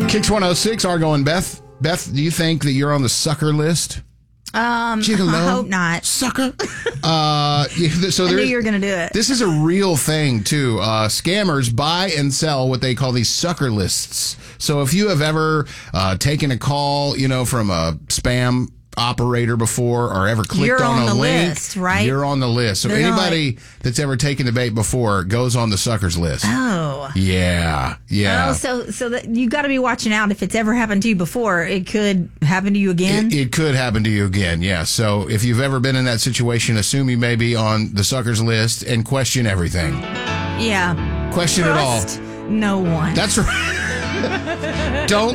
Kicks 106, Argo and Beth. Beth, do you think that you're on the sucker list? Gigolo? I hope not. Sucker. So I knew you were going to do it. This is a real thing, too. Scammers buy and sell what they call these sucker lists. So if you have ever taken a call, from a spam operator before or ever clicked on a link, list, right? You're on the list. So anybody that's ever taken the bait before goes on the suckers list. Oh. Yeah. Oh, so that you got to be watching out. If it's ever happened to you before, it could happen to you again. It could happen to you again, yeah. So if you've ever been in that situation, assume you may be on the suckers list and question everything. Yeah. Question Trust it all. No one. That's right. Don't